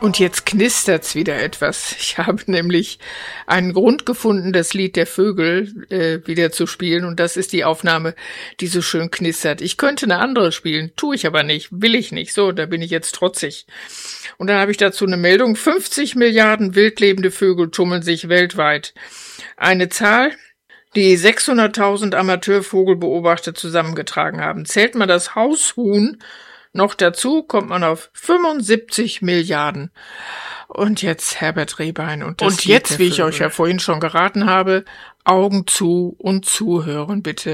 Und jetzt knistert's wieder etwas. Ich habe nämlich einen Grund gefunden, das Lied der Vögel wieder zu spielen. Und das ist die Aufnahme, die so schön knistert. Ich könnte eine andere spielen, tue ich aber nicht, will ich nicht. So, da bin ich jetzt trotzig. Und dann habe ich dazu eine Meldung. 50 Milliarden wildlebende Vögel tummeln sich weltweit. Eine Zahl, die 600.000 Amateurvogelbeobachter zusammengetragen haben. Zählt man das Haushuhn noch dazu, kommt man auf 75 Milliarden. Und jetzt Herbert Rehbein und das Lied der Vögel. Wie ich euch ja vorhin schon geraten habe, Augen zu und zuhören bitte.